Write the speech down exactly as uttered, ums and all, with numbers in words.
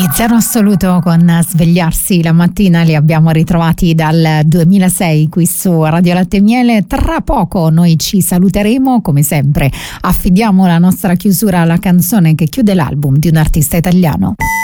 Gli Zero Assoluto con Svegliarsi la mattina li abbiamo ritrovati dal duemilasei qui su Radio Latte e Miele. Tra poco noi ci saluteremo, come sempre affidiamo la nostra chiusura alla canzone che chiude l'album di un artista italiano.